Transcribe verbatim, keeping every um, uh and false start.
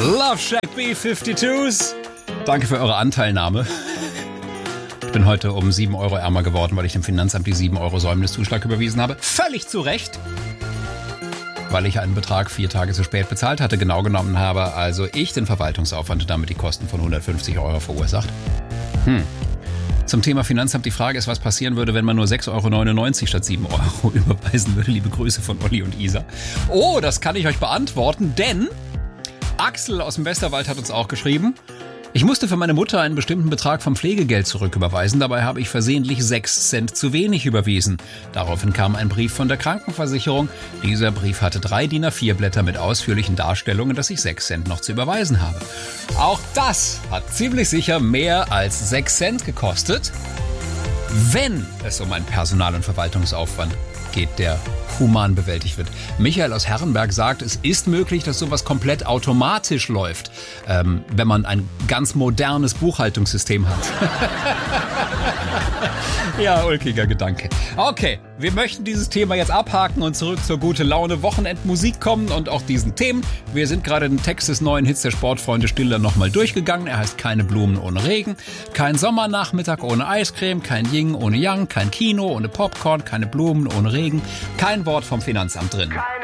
Love Shack B fünfundfünfzig. Danke für eure Anteilnahme. Ich bin heute um sieben Euro ärmer geworden, weil ich dem Finanzamt die sieben Euro Säumniszuschlag überwiesen habe. Völlig zu Recht. Weil ich einen Betrag vier Tage zu spät bezahlt hatte, genau genommen habe also ich den Verwaltungsaufwand und damit die Kosten von hundertfünfzig Euro verursacht. Hm. Zum Thema Finanzamt die Frage ist, was passieren würde, wenn man nur sechs Euro neunundneunzig statt sieben Euro überweisen würde. Liebe Grüße von Olli und Isa. Oh, das kann ich euch beantworten, denn Axel aus dem Westerwald hat uns auch geschrieben: Ich musste für meine Mutter einen bestimmten Betrag vom Pflegegeld zurücküberweisen. Dabei habe ich versehentlich sechs Cent zu wenig überwiesen. Daraufhin kam ein Brief von der Krankenversicherung. Dieser Brief hatte drei D I N A vier Blätter mit ausführlichen Darstellungen, dass ich sechs Cent noch zu überweisen habe. Auch das hat ziemlich sicher mehr als sechs Cent gekostet, wenn es um einen Personal- und Verwaltungsaufwand geht, der human bewältigt wird. Michael aus Herrenberg sagt, es ist möglich, dass sowas komplett automatisch läuft, ähm, wenn man ein ganz modernes Buchhaltungssystem hat. Ja, ulkiger Gedanke. Okay, wir möchten dieses Thema jetzt abhaken und zurück zur gute Laune Wochenendmusik kommen und auch diesen Themen. Wir sind gerade den Text des neuen Hits der Sportfreunde Stiller nochmal durchgegangen. Er heißt Keine Blumen ohne Regen, kein Sommernachmittag ohne Eiscreme, kein Yin ohne Yang, kein Kino ohne Popcorn, keine Blumen ohne Regen, kein Wort vom Finanzamt drin. Keine